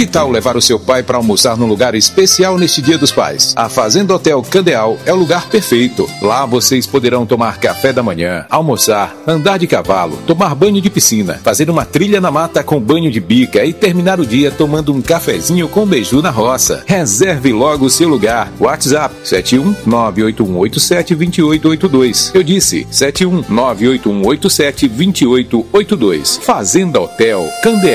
Que tal levar o seu pai para almoçar num lugar especial neste Dia dos Pais? A Fazenda Hotel Candeal é o lugar perfeito. Lá vocês poderão tomar café da manhã, almoçar, andar de cavalo, tomar banho de piscina, fazer uma trilha na mata com banho de bica e terminar o dia tomando um cafezinho com beiju na roça. Reserve logo o seu lugar. WhatsApp 71981872882. Eu disse 71981872882. Fazenda Hotel Candeal.